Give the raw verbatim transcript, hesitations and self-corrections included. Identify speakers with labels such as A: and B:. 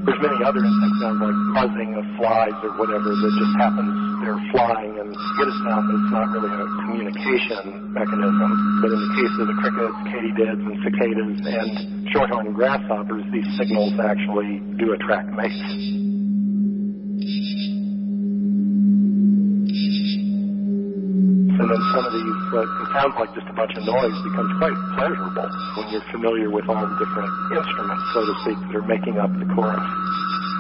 A: There's many other insect sounds like buzzing of flies or whatever that just happens. They're flying and get a sound, but it's not really a communication mechanism. But in the case of the crickets, katydids, and cicadas, and shorthorn grasshoppers, these signals actually do attract mates. And then some of these, uh, it sounds like just a bunch of noise, becomes quite pleasurable when you're familiar with all the different instruments, so to speak, that are making up the chorus.